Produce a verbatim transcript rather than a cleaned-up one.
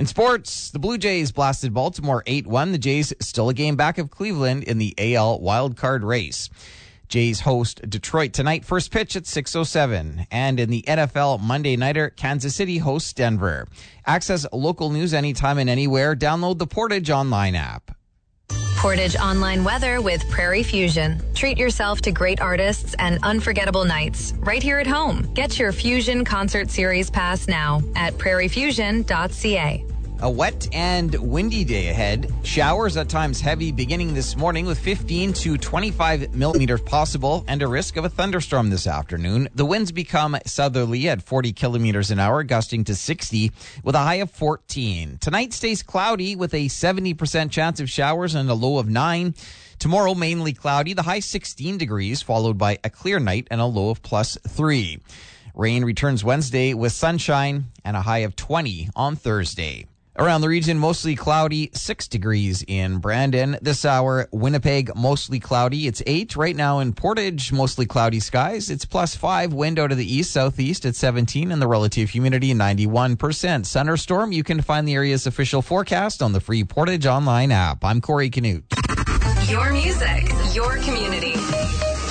sports, the Blue Jays blasted Baltimore eight one. The Jays still a game back of Cleveland in the A L wildcard race. Jays host Detroit tonight, first pitch at six oh seven. And in the N F L Monday Nighter, Kansas City hosts Denver. Access local news anytime and anywhere. Download the Portage Online app. Portage Online weather with Prairie Fusion. Treat yourself to great artists and unforgettable nights right here at home. Get your Fusion Concert Series pass now at prairie fusion dot c a. A wet and windy day ahead. Showers at times heavy beginning this morning with fifteen to twenty-five millimeters possible and a risk of a thunderstorm this afternoon. The winds become southerly at forty kilometers an hour, gusting to sixty with a high of fourteen. Tonight stays cloudy with a seventy percent chance of showers and a low of nine. Tomorrow, mainly cloudy, the high sixteen degrees, followed by a clear night and a low of plus three. Rain returns Wednesday with sunshine and a high of twenty on Thursday. Around the region, mostly cloudy, six degrees in Brandon. This hour, Winnipeg, mostly cloudy. It's eight. Right now in Portage, mostly cloudy skies. It's plus five. Wind out of the east, southeast at seventeen, and the relative humidity ninety-one percent. Sun or storm, you can find the area's official forecast on the free Portage Online app. I'm Corey Canute. Your music, your community.